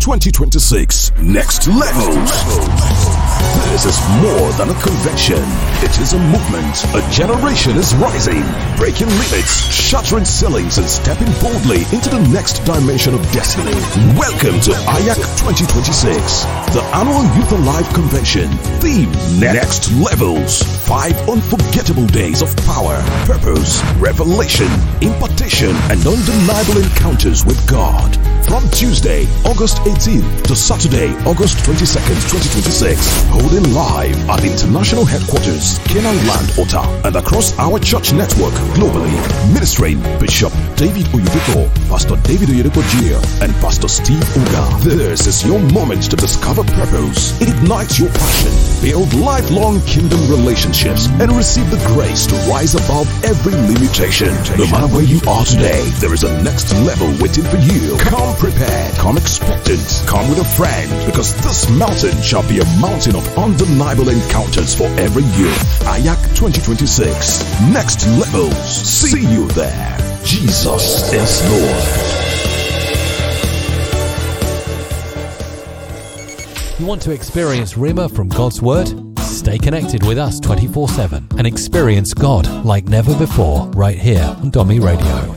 2026 Next Levels. This is more than a convention. It is a movement. A generation is rising, breaking limits, shattering ceilings, and stepping boldly into the next dimension of destiny. Welcome to AYAC 2026, the annual Youth Alive Convention. Theme: Next Levels. 5 unforgettable days of power, purpose, revelation, impartation, and undeniable encounters with God. From Tuesday, August 18th to Saturday, August 22nd, 2026. Holding live at International Headquarters, Canaan Land, Ota, and across our church network globally. Ministering Bishop David Oyedepo, Pastor David Oyedepo Jr., and Pastor Steve Uga. This is your moment to discover purpose, ignite your passion, build lifelong kingdom relationships, and receive the grace to rise above every limitation. No matter where you are today, there is a next level waiting for you. Come prepared, come expectant, come with a friend, because this mountain shall be a mountain of undeniable encounters for every youth. AYAC 2026, Next Levels. See you there. Jesus is Lord. You want to experience Rhema from God's Word? Stay connected with us 24/7 and experience God like never before right here on Domi Radio.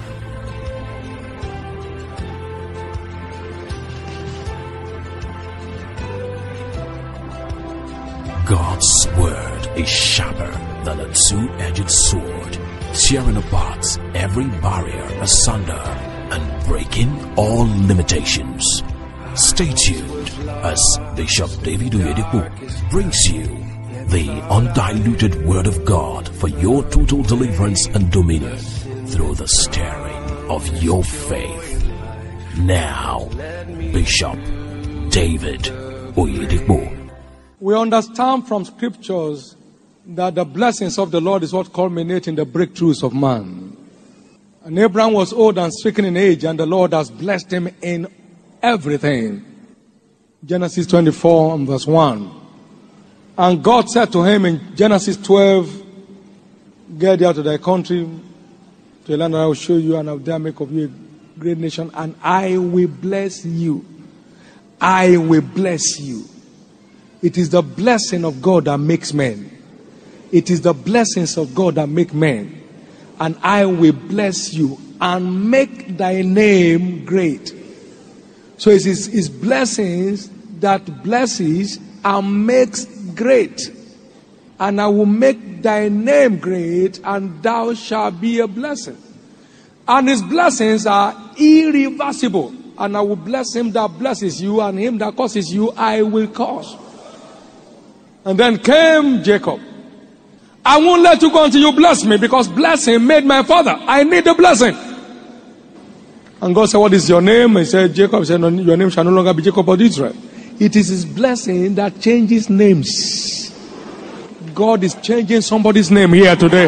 God's Word is sharper than a two-edged sword, tearing apart every barrier asunder and breaking all limitations. Stay tuned as Bishop David Oyedepo brings you the undiluted Word of God for your total deliverance and dominion through the stirring of your faith. Now, Bishop David Oyedepo. We understand from scriptures that the blessings of the Lord is what culminates in the breakthroughs of man. And Abraham was old and stricken in age, and the Lord has blessed him in everything. Genesis 24 and verse 1. And God said to him in Genesis 12, get out of thy country to a land that I will show you, and I will there make of you a great nation, and I will bless you. I will bless you. It is the blessing of God that makes men. It is the blessings of God that make men. And I will bless you and make thy name great. So it is his blessings that blesses and makes great. And I will make thy name great, and thou shalt be a blessing. And his blessings are irreversible. And I will bless him that blesses you, and him that curses you I will curse. And then came Jacob. I won't let you go until you bless me, because blessing made my father. I need the blessing. And God said, what is your name? He said, Jacob. He said, no, your name shall no longer be Jacob but Israel. It is his blessing that changes names. God is changing somebody's name here today.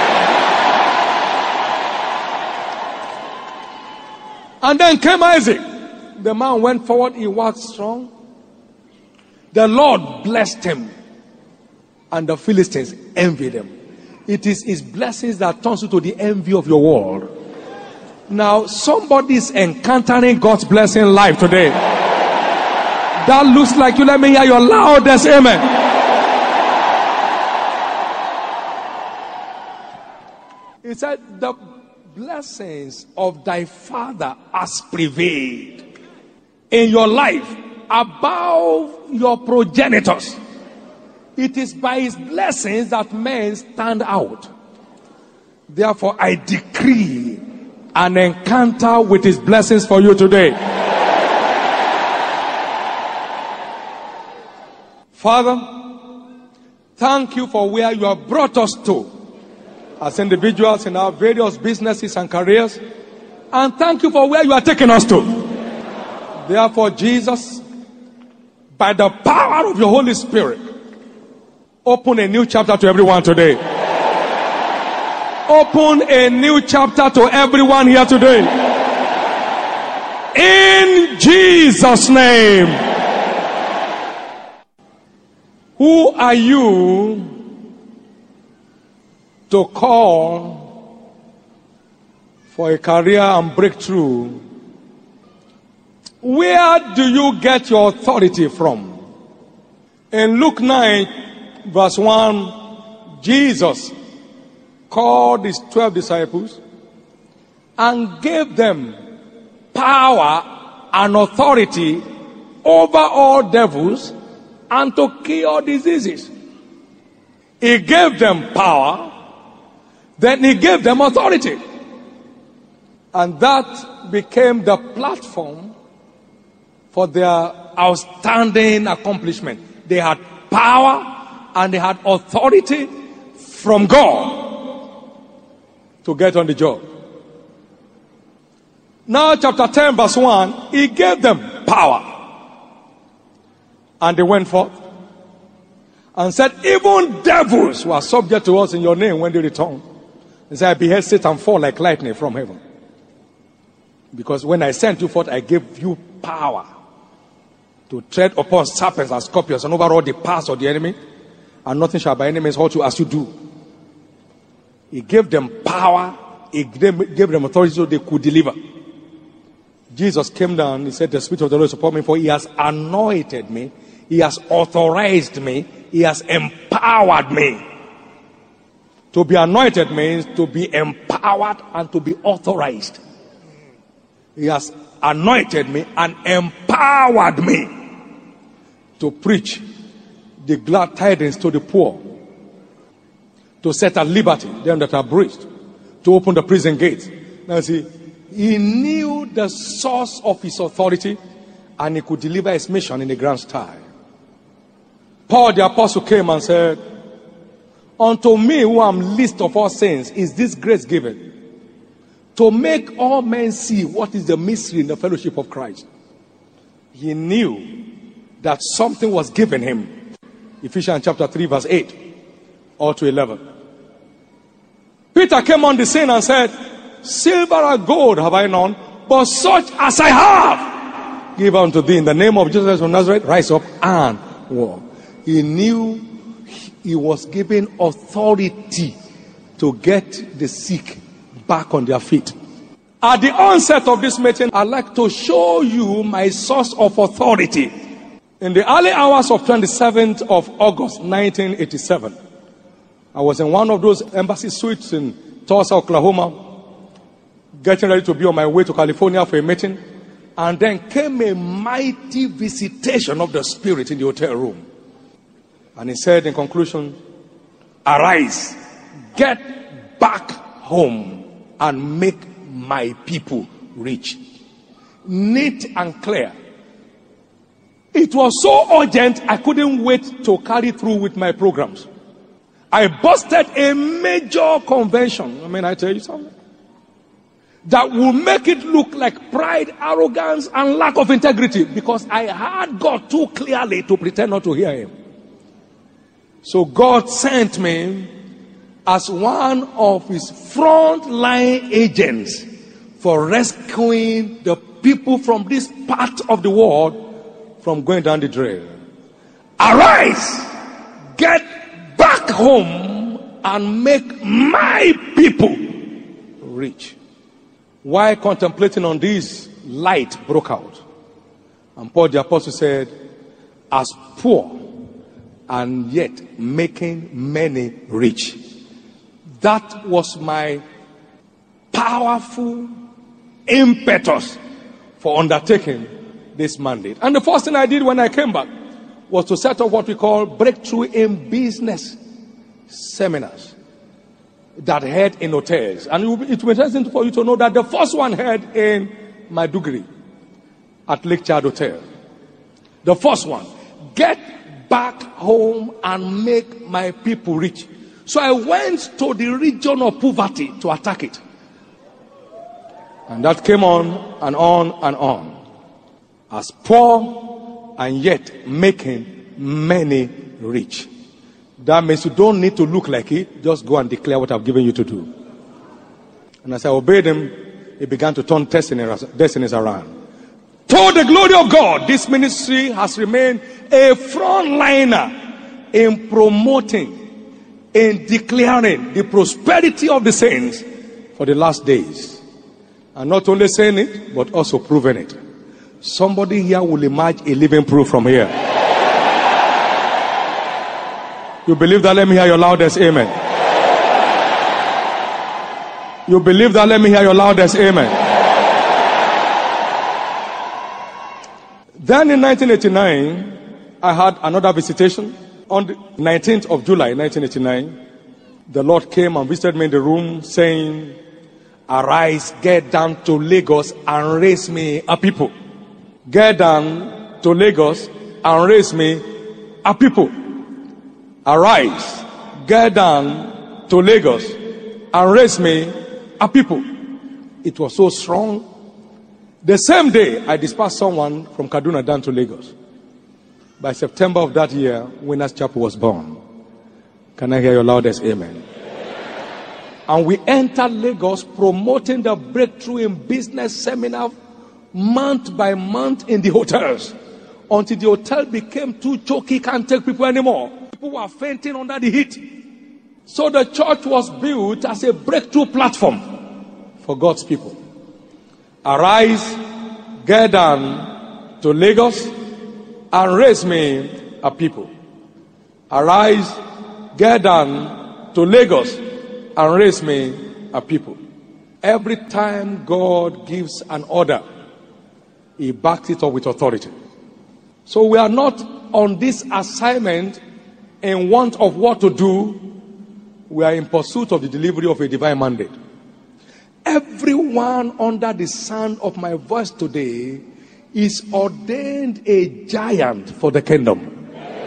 And then came Isaac. The man went forward. He was strong. The Lord blessed him, and the Philistines envied him. It is his blessings that turns you to the envy of your world. Now, somebody is encountering God's blessing live today. That looks like you. Let me hear your loudest amen. He said, the blessings of thy father has prevailed in your life above your progenitors. It is by his blessings that men stand out. Therefore, I decree an encounter with his blessings for you today. Father, thank you for where you have brought us to as individuals in our various businesses and careers. And thank you for where you are taking us to. Therefore, Jesus, by the power of your Holy Spirit, open a new chapter to everyone today. Open a new chapter to everyone here today. In Jesus' name. Who are you to call for a career and breakthrough Where do you get your authority from? In Luke 9, verse 1, Jesus called his 12 disciples and gave them power and authority over all devils and to cure diseases. He gave them power, then he gave them authority. And that became the platform for their outstanding accomplishment. They had power and they had authority from God to get on the job. Now chapter 10 verse 1, he gave them power. And they went forth and said, even devils were subject to us in your name when they return. He said, I beheld Satan fall like lightning from heaven. Because when I sent you forth, I gave you power to tread upon serpents and scorpions and over all the powers of the enemy, and nothing shall by any means hurt you as you do. He gave them power, he gave them authority so they could deliver. Jesus came down, he said, the Spirit of the Lord is upon me, for he has anointed me, he has authorized me, he has empowered me. To be anointed means to be empowered and to be authorized. He has anointed me and empowered me to preach the glad tidings to the poor, to set at liberty them that are bruised, to open the prison gates. Now see, he knew the source of his authority and he could deliver his mission in a grand style. Paul the apostle came and said, unto me who am least of all saints is this grace given, to make all men see what is the mystery in the fellowship of Christ. He knew that something was given him. Ephesians chapter 3 verse 8 or to 11. Peter came on the scene and said, silver and gold have I none, but such as I have give unto thee. In the name of Jesus of Nazareth, rise up and walk. He knew he was given authority to get the sick back on their feet. At the onset of this meeting, I'd like to show you my source of authority. In the early hours of 27th of August 1987, I was in one of those embassy suites in Tulsa, Oklahoma, getting ready to be on my way to California for a meeting, and then came a mighty visitation of the Spirit in the hotel room. And he said in conclusion, arise, get back home and make my people rich. Neat and clear. It was so urgent, I couldn't wait to carry through with my programs. I busted a major convention. I tell you something that will make it look like pride, arrogance, and lack of integrity, because I heard God too clearly to pretend not to hear him. So God sent me as one of his frontline agents for rescuing the people from this part of the world from going down the drain. Arise, get back home and make my people rich. While contemplating on this, light broke out. And Paul the apostle said, as poor and yet making many rich. That was my powerful impetus for undertaking this mandate. And the first thing I did when I came back was to set up what we call breakthrough in business seminars that held in hotels. And it will be interesting for you to know that the first one held in Maiduguri at Lake Chad Hotel. The first one. Get back home and make my people rich. So I went to the region of poverty to attack it. And that came on and on and on. As poor and yet making many rich. That means you don't need to look like it. Just go and declare what I've given you to do. And as I obeyed him, he began to turn destinies around. To the glory of God, this ministry has remained a frontliner in promoting, in declaring the prosperity of the saints for the last days. And not only saying it, but also proving it. Somebody here will emerge a living proof from here. You believe that? Let me hear your loudest amen. You believe that? Let me hear your loudest amen. Then in 1989, I had another visitation. On the 19th of July, 1989, the Lord came and visited me in the room saying, arise, get down to Lagos and raise me a people. Get down to Lagos and raise me a people. Arise, get down to Lagos and raise me a people. It was so strong. The same day, I dispatched someone from Kaduna down to Lagos. By September of that year, Winners Chapel was born. Can I hear your loudest amen? And we entered Lagos promoting the breakthrough in business seminar month by month in the hotels. Until the hotel became too choky, can't take people anymore. People were fainting under the heat. So the church was built as a breakthrough platform for God's people. Arise, get down to Lagos and raise me a people. Arise, get down to Lagos and raise me a people. Every time God gives an order, He backs it up with authority. So we are not on this assignment in want of what to do. We are in pursuit of the delivery of a divine mandate. Everyone under the sound of my voice today is ordained a giant for the kingdom.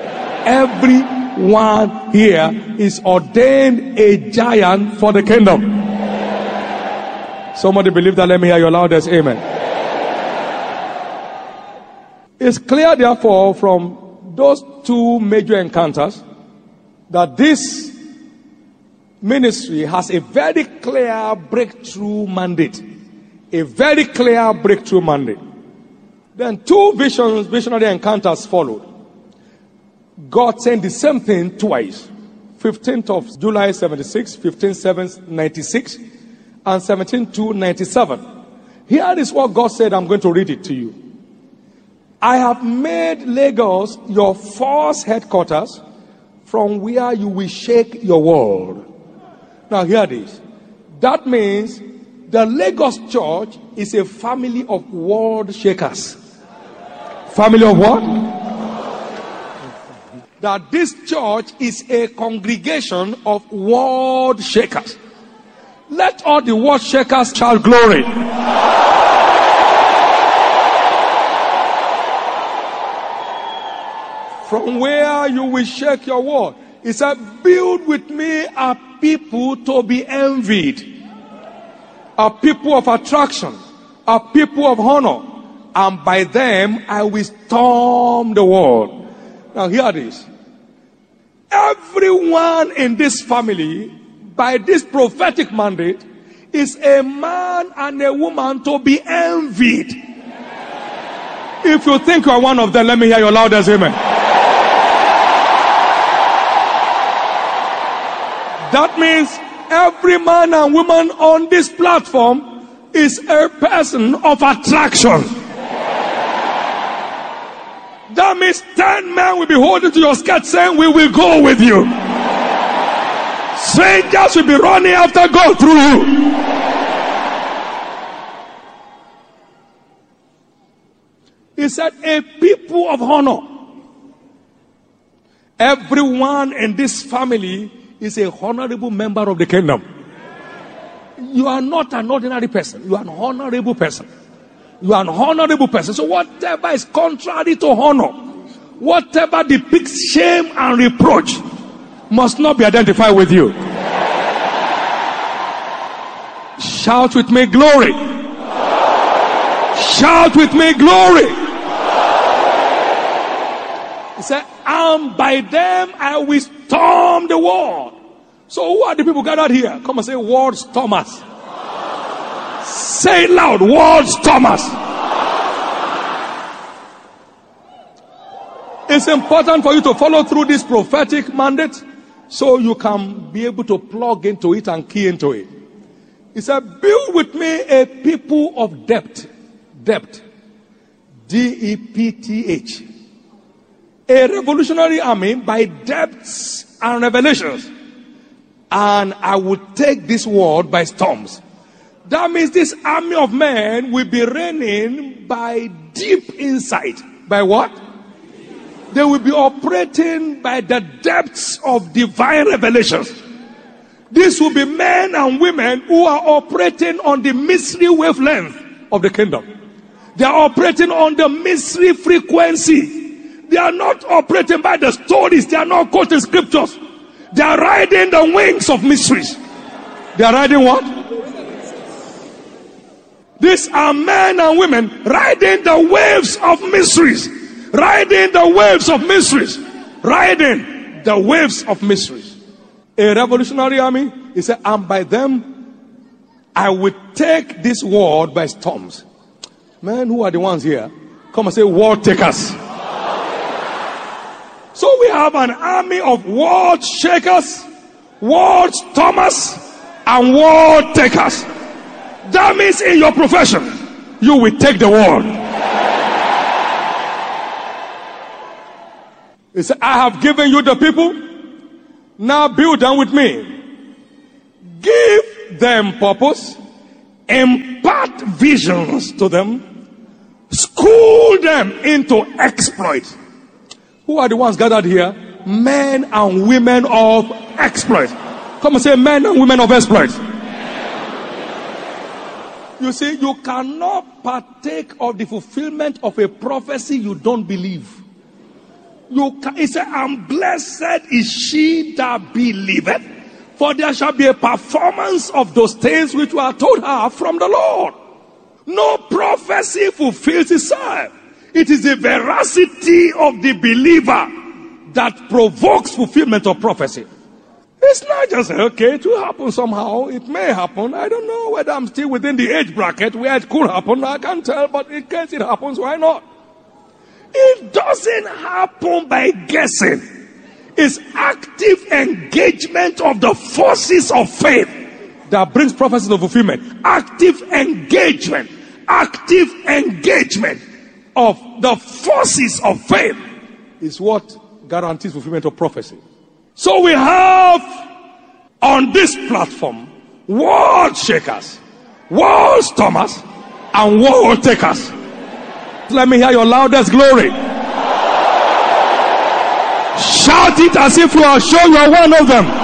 Everyone here is ordained a giant for the kingdom. Somebody believe that? Let me hear your loudest amen. It's clear, therefore, from those two major encounters that this ministry has a very clear breakthrough mandate. A very clear breakthrough mandate. Then two visionary encounters followed. God sent the same thing twice. 15th of July 76, 15/7/96, and 17/2/97. Here is what God said. I'm going to read it to you. I have made Lagos your first headquarters from where you will shake your world. Now hear this. That means the Lagos church is a family of world shakers. Family of what? That this church is a congregation of world shakers. Let all the world shakers shout glory. From where you will shake your world. He said, build with me a people to be envied. A people of attraction. A people of honor. And by them I will storm the world. Now hear this. Everyone in this family, by this prophetic mandate, is a man and a woman to be envied. If you think you are one of them, let me hear your loudest amen. That means every man and woman on this platform is a person of attraction. That means 10 men will be holding to your skirt saying, we will go with you. Strangers will be running after God through you. He said, a people of honor. Everyone in this family is a honorable member of the kingdom. You are not an ordinary person. You are an honorable person. You are an honorable person. So whatever is contrary to honor, whatever depicts shame and reproach, must not be identified with you. Shout with me, glory. Shout with me, glory. He said, and by them I will storm the world. So who are the people gathered here? Come and say, world stormers. Say it loud, world stormers. It's important for you to follow through this prophetic mandate so you can be able to plug into it and key into it. He said, build with me a people of depth. Depth. DEPTH. A revolutionary army by depths and revelations. And I will take this world by storms. That means this army of men will be reigning by deep insight. By what? They will be operating by the depths of divine revelations. This will be men and women who are operating on the mystery wavelength of the kingdom. They are operating on the mystery frequency. They are not operating by the stories. They are not quoting scriptures. They are riding the wings of mysteries. They are riding what? These are men and women riding the waves of mysteries. Riding the waves of mysteries. Riding the waves of mysteries. A revolutionary army, he said, and by them I will take this world by storms. Man, who are the ones here? Come and say, world takers. So we have an army of world shakers, world stormers, and world takers. That means in your profession, you will take the world. He said, I have given you the people. Now build them with me. Give them purpose. Impart visions to them. School them into exploit. Who are the ones gathered here? Men and women of exploit. Come and say, men and women of exploit. You see, you cannot partake of the fulfillment of a prophecy you don't believe. He said, and blessed is she that believeth, for there shall be a performance of those things which were told her from the Lord. No prophecy fulfills itself. It is the veracity of the believer that provokes fulfillment of prophecy. It's not just, okay, it will happen somehow. It may happen. I don't know whether I'm still within the age bracket where it could happen. I can't tell, but in case it happens, why not? It doesn't happen by guessing. It's active engagement of the forces of faith that brings prophecy to fulfillment. Active engagement of the forces of faith is what guarantees fulfillment of prophecy. So we have on this platform world shakers, world stormers, and world takers. Let me hear your loudest glory. Shout it as if you are sure you are one of them.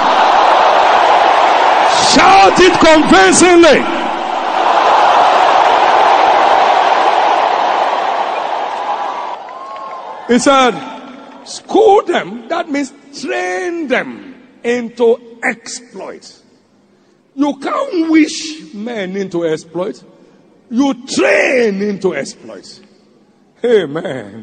Shout it convincingly. He said, school them. That means train them into exploits. You can't wish men into exploits. You train into exploits. Amen.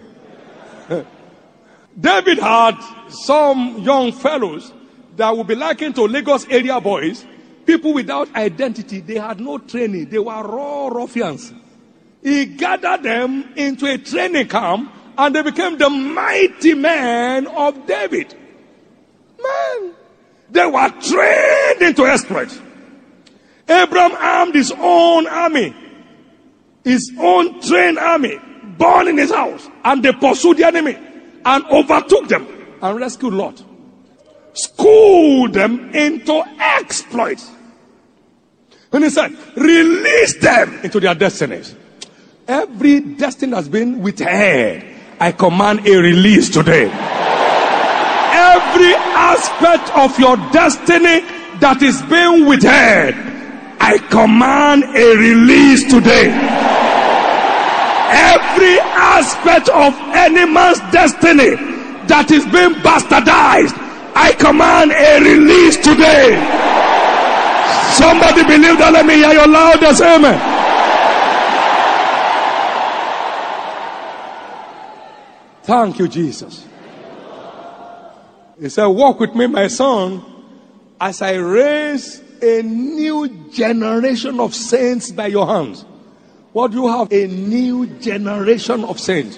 David had some young fellows that would be likened to Lagos area boys. People without identity. They had no training. They were raw ruffians. He gathered them into a training camp and they became the mighty men of David. Man, they were trained into exploits. Abraham armed his own army. His own trained army, born in his house, and they pursued the enemy and overtook them and rescued Lot. Schooled them into exploits. And he said, release them into their destinies. Every destiny has been withheld. I command a release today. Every aspect of your destiny that is being withheld, I command a release today. Every aspect of any man's destiny that is being bastardized, I command a release today. Somebody believe that? Let me hear your loudest amen. Thank you, Jesus. He said, walk with me, my son, as I raise a new generation of saints by your hands. What do you have? A new generation of saints.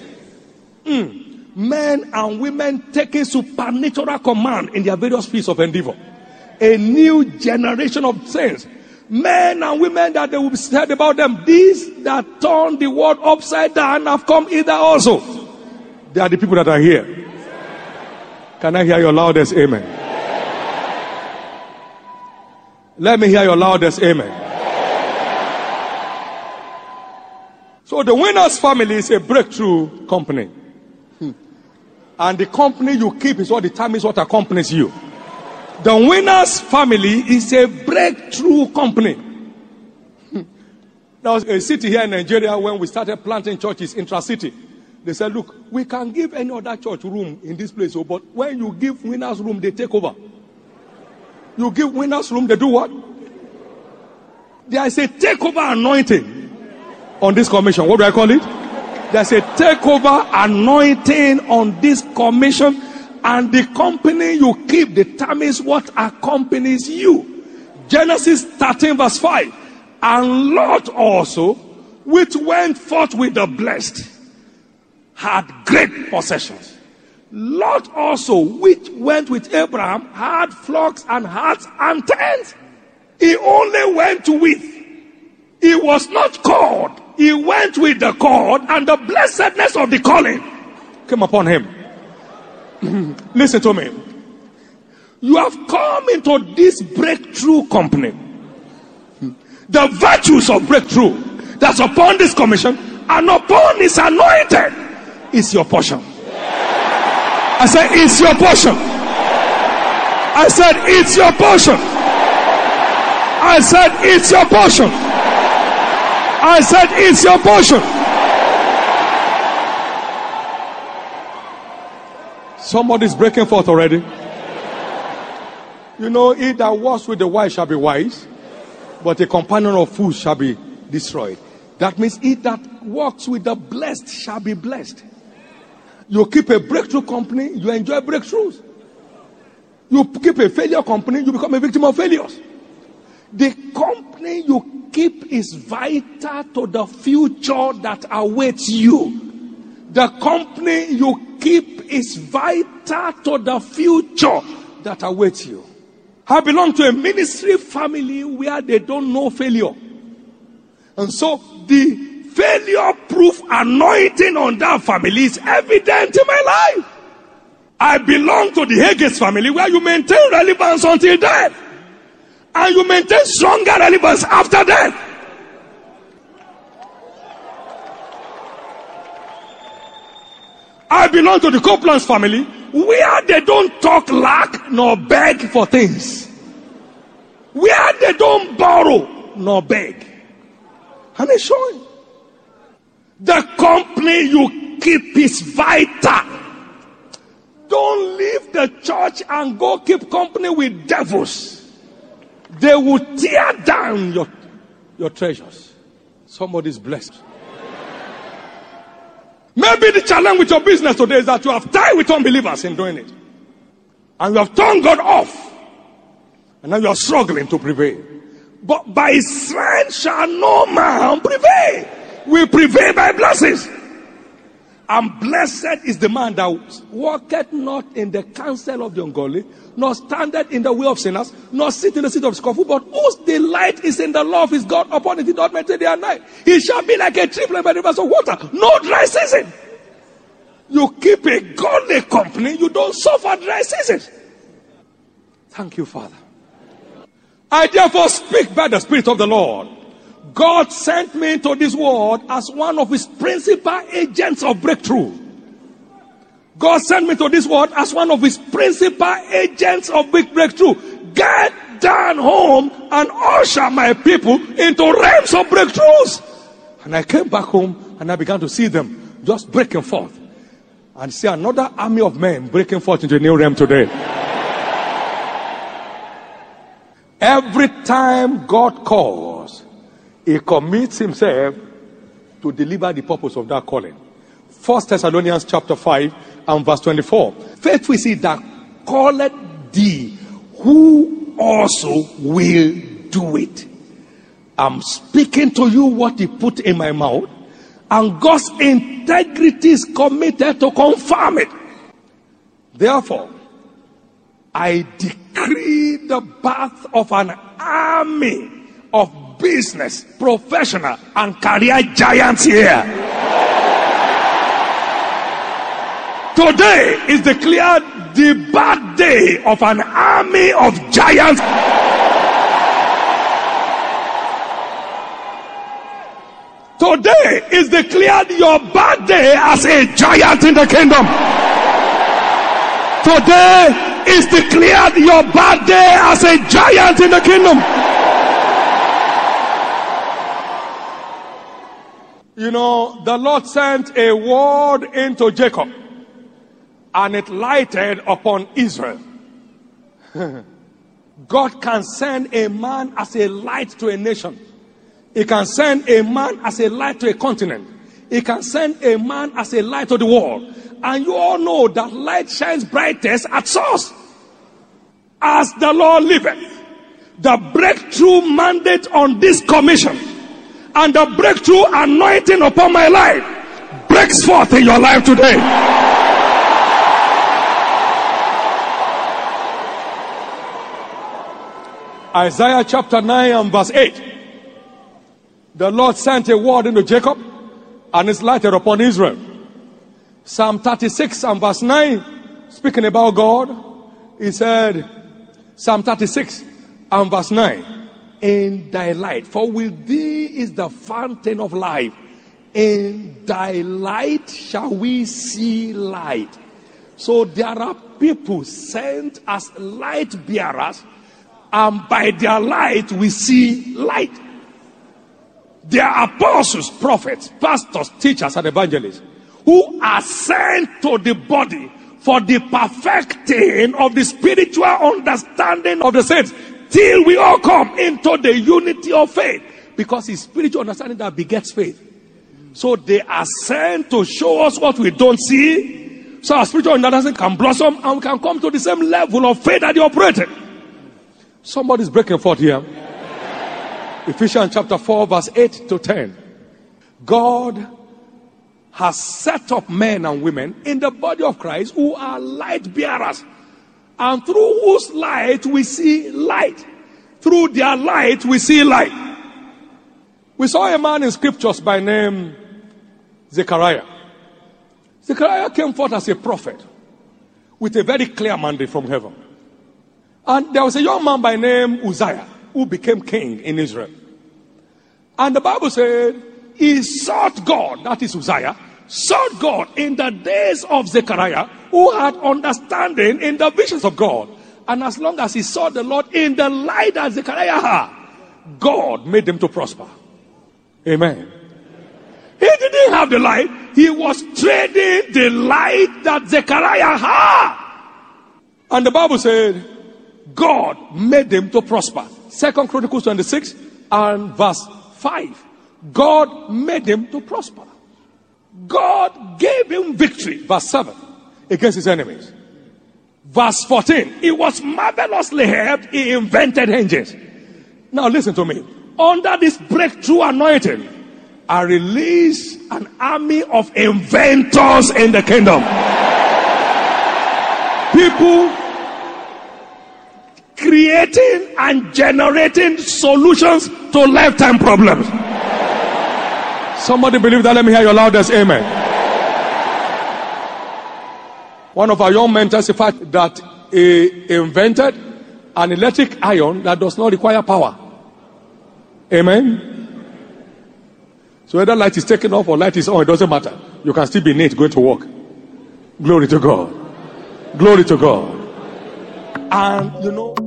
Men and women taking supernatural command in their various fields of endeavor. A new generation of saints. men and women that they will be said about them, these that turn the world upside down have come hither also. They are the people that are here. Can I hear your loudest amen? Let me hear your loudest amen. So the winner's family is a breakthrough company. And the company you keep is what determines what accompanies you. The winner's family is a breakthrough company. There was a city here in Nigeria when we started planting churches, intra-city. They said, look, we can give any other church room in this place, but when you give winners room, they take over. You give winners room, they do what? There is a takeover anointing on this commission. What do I call it? There's a takeover anointing on this commission, and the company you keep determines what accompanies you. Genesis 13 verse 5. And Lot also, which went forth with the blessed, had great possessions. Lot also, which went with Abraham, had flocks and herds and tents. He only went with. He was not called. He went with the call, and the blessedness of the calling came upon him. Listen to me. You have come into this breakthrough company. The virtues of breakthrough that's upon this commission and upon his anointed is your portion. I said, it's your portion. I said, it's your portion. I said, it's your portion. I said, it's your portion. Somebody's breaking forth already. You know, he that walks with the wise shall be wise, but a companion of fools shall be destroyed. That means he that walks with the blessed shall be blessed. You keep a breakthrough company, you enjoy breakthroughs. You keep a failure company, you become a victim of failures. The company you keep is vital to the future that awaits you. The company you keep is vital to the future that awaits you. I belong to a ministry family where they don't know failure. And so the failure-proof anointing on that family is evident in my life. I belong to the Haggis family where you maintain relevance until death. And you maintain stronger relevance after death. I belong to the Copeland's family where they don't talk lack nor beg for things. Where they don't borrow nor beg. And it's showing. The company you keep is vital. Don't leave the church and go keep company with devils. They will tear down your treasures. Somebody's blessed. Maybe the challenge with your business today is that you have tied with unbelievers in doing it. And you have turned God off. And now you are struggling to prevail. But by his strength shall no man prevail. We prevail by blessings. And blessed is the man that walketh not in the counsel of the ungodly, nor standeth in the way of sinners, nor sit in the seat of scornful, but whose delight is in the law of his God, upon it he doth meditate day and night. He shall be like a tree planted by the rivers of water, no dry season. You keep a godly company, you don't suffer dry seasons. Thank you, Father. I therefore speak by the Spirit of the Lord. God sent me into this world as one of his principal agents of breakthrough. God sent me to this world as one of his principal agents of big breakthrough. Get down home and usher my people into realms of breakthroughs. And I came back home and I began to see them just breaking forth. And see another army of men breaking forth into a new realm today. Every time God calls, he commits himself to deliver the purpose of that calling. 1 Thessalonians chapter 5 and verse 24. Faithful is he that calleth thee, who also will do it. I'm speaking to you what he put in my mouth, and God's integrity is committed to confirm it. Therefore, I decree the birth of an army of business, professional, and career giants here. Today is declared the birthday of an army of giants. Today is declared your birthday as a giant in the kingdom. Today is declared your birthday as a giant in the kingdom. You know, the Lord sent a word into Jacob, and it lighted upon Israel. God can send a man as a light to a nation. He can send a man as a light to a continent. He can send a man as a light to the world. And you all know that light shines brightest at source. As the Lord liveth, the breakthrough mandate on this commission and the breakthrough anointing upon my life breaks forth in your life today. Isaiah chapter 9 and verse 8. The Lord sent a word into Jacob, and it's lighted upon Israel. Psalm 36 and verse 9, speaking about God, he said, Psalm 36 and verse 9, in thy light, for with thee is the fountain of life. In thy light shall we see light. So there are people sent as light bearers, and by their light we see light. There are apostles, prophets, pastors, teachers, and evangelists who are sent to the body for the perfecting of the spiritual understanding of the saints, till we all come into the unity of faith, because it's spiritual understanding that begets faith. So they are sent to show us what we don't see, so our spiritual understanding can blossom and we can come to the same level of faith that they operated. Somebody's breaking forth here. Ephesians chapter 4 verse 8 to 10. God has set up men and women in the body of Christ who are light bearers, and through whose light we see light. Through their light we see light. We saw a man in scriptures by name Zechariah. Zechariah came forth as a prophet with a very clear mandate from heaven. And there was a young man by name Uzziah who became king in Israel. And the Bible said he sought God, that is Uzziah, sought God in the days of Zechariah, who had understanding in the visions of God. And as long as he sought the Lord in the light that Zechariah had, God made him to prosper. Amen. He didn't have the light. He was trading the light that Zechariah had. And the Bible said God made him to prosper. 2 Chronicles 26 and verse 5. God made him to prosper. God gave him victory, verse 7, against his enemies. Verse 14, he was marvelously helped. He invented engines. Now listen to me. Under this breakthrough anointing, I release an army of inventors in the kingdom. People creating and generating solutions to lifetime problems. Somebody believe that? Let me hear your loudest amen. One of our young men testified that he invented an electric iron that does not require power. Amen. So whether light is taken off or light is on, it doesn't matter. You can still be neat going to work. Glory to God. Glory to God. And you know,